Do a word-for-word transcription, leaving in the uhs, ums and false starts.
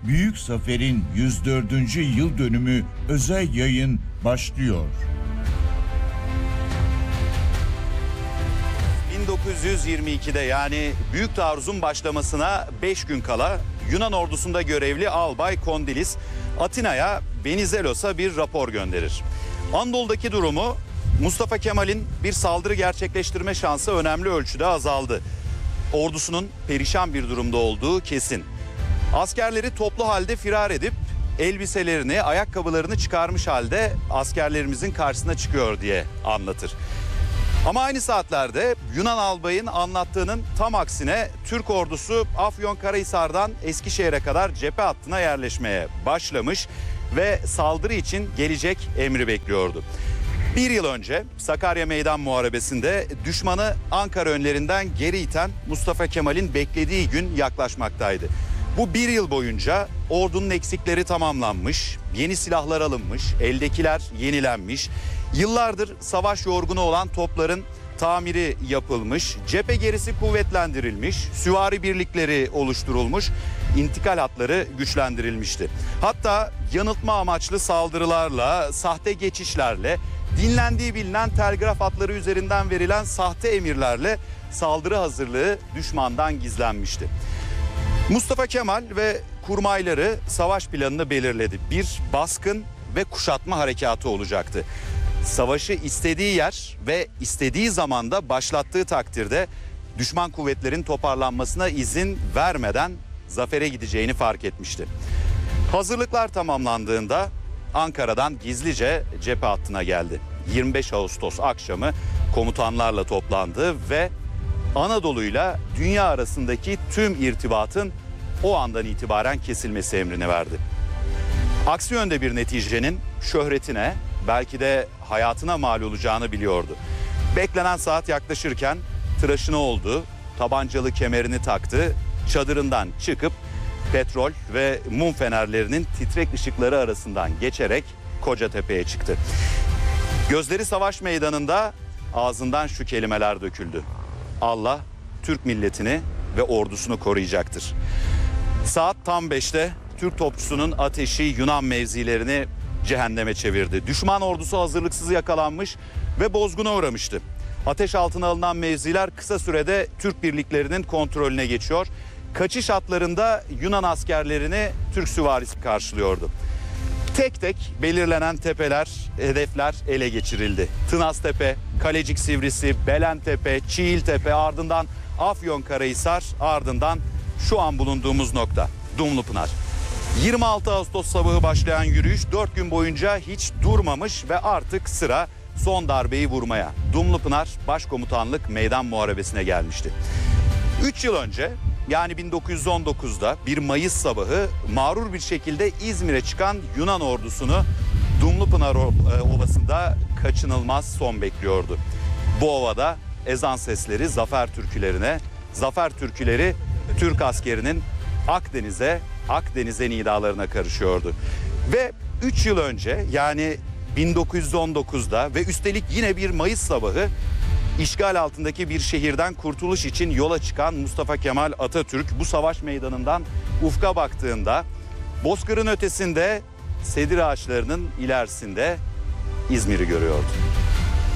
Büyük Zafer'in yüz dördüncü yıl dönümü özel yayın başlıyor. bin dokuz yüz yirmi ikide yani Büyük Taarruz'un başlamasına beş gün kala Yunan ordusunda görevli Albay Kondilis Atina'ya Venizelos'a bir rapor gönderir. Anadolu'daki durumu Mustafa Kemal'in bir saldırı gerçekleştirme şansı önemli ölçüde azaldı. Ordusunun perişan bir durumda olduğu kesin. Askerleri toplu halde firar edip elbiselerini, ayakkabılarını çıkarmış halde askerlerimizin karşısına çıkıyor diye anlatır. Ama aynı saatlerde Yunan albayın anlattığının tam aksine Türk ordusu Afyonkarahisar'dan Eskişehir'e kadar cephe hattına yerleşmeye başlamış ve saldırı için gelecek emri bekliyordu. Bir yıl önce Sakarya Meydan Muharebesi'nde düşmanı Ankara önlerinden geri iten Mustafa Kemal'in beklediği gün yaklaşmaktaydı. Bu bir yıl boyunca ordunun eksikleri tamamlanmış, yeni silahlar alınmış, eldekiler yenilenmiş, yıllardır savaş yorgunu olan topların tamiri yapılmış, cephe gerisi kuvvetlendirilmiş, süvari birlikleri oluşturulmuş, intikal hatları güçlendirilmişti. Hatta yanıltma amaçlı saldırılarla, sahte geçişlerle, dinlendiği bilinen telgraf hatları üzerinden verilen sahte emirlerle saldırı hazırlığı düşmandan gizlenmişti. Mustafa Kemal ve kurmayları savaş planını belirledi. Bir baskın ve kuşatma harekatı olacaktı. Savaşı istediği yer ve istediği zamanda başlattığı takdirde düşman kuvvetlerin toparlanmasına izin vermeden zafere gideceğini fark etmişti. Hazırlıklar tamamlandığında Ankara'dan gizlice cephe hattına geldi. yirmi beş Ağustos akşamı komutanlarla toplandı ve Anadolu'yla dünya arasındaki tüm irtibatın o andan itibaren kesilmesi emrini verdi. Aksi yönde bir neticenin şöhretine, belki de hayatına mal olacağını biliyordu. Beklenen saat yaklaşırken tıraşını oldu, tabancalı kemerini taktı, çadırından çıkıp petrol ve mum fenerlerinin titrek ışıkları arasından geçerek Kocatepe'ye çıktı. Gözleri savaş meydanında, ağzından şu kelimeler döküldü: Allah Türk milletini ve ordusunu koruyacaktır. Saat tam beşte Türk topçusunun ateşi Yunan mevzilerini cehenneme çevirdi. Düşman ordusu hazırlıksız yakalanmış ve bozguna uğramıştı. Ateş altına alınan mevziler kısa sürede Türk birliklerinin kontrolüne geçiyor. Kaçış hatlarında Yunan askerlerini Türk süvarisi karşılıyordu. Tek tek belirlenen tepeler, hedefler ele geçirildi. Tınaztepe, Kalecik Sivrisi, Belentepe, Çiğiltepe, ardından Afyonkarahisar, ardından şu an bulunduğumuz nokta Dumlupınar. yirmi altı Ağustos sabahı başlayan yürüyüş dört gün boyunca hiç durmamış ve artık sıra son darbeyi vurmaya, Dumlupınar Başkomutanlık Meydan Muharebesi'ne gelmişti. üç yıl önce, yani bin dokuz yüz on dokuzda bir Mayıs sabahı mağrur bir şekilde İzmir'e çıkan Yunan ordusunu Dumlupınar Ovası'nda kaçınılmaz son bekliyordu. Bu ovada ezan sesleri zafer türkülerine, zafer türküleri Türk askerinin Akdeniz'e, Akdeniz'e nidalarına karışıyordu. Ve üç yıl önce, yani bin dokuz yüz on dokuzda ve üstelik yine bir Mayıs sabahı işgal altındaki bir şehirden kurtuluş için yola çıkan Mustafa Kemal Atatürk bu savaş meydanından ufka baktığında Bozkır'ın ötesinde, sedir ağaçlarının ilerisinde İzmir'i görüyordu.